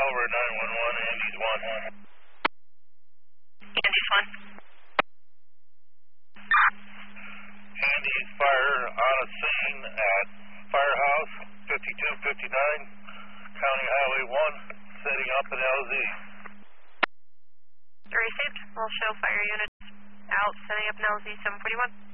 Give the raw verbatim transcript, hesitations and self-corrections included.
over nine one one, Andy's one. Andy's one. Andy's fire on a scene at Firehouse, fifty-two fifty-nine, County Highway one, setting up an L Z. Received. We'll show fire units out, setting up an L Z seven forty-one.